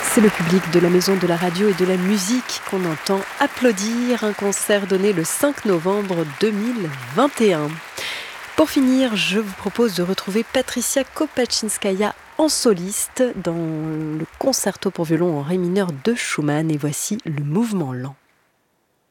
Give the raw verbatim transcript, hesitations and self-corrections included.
C'est le public de la Maison de la Radio et de la Musique qu'on entend applaudir, un concert donné le cinq novembre deux mille vingt et un. Pour finir, je vous propose de retrouver Patricia Kopachinskaya en soliste dans le concerto pour violon en ré mineur de Schumann, et voici le mouvement lent.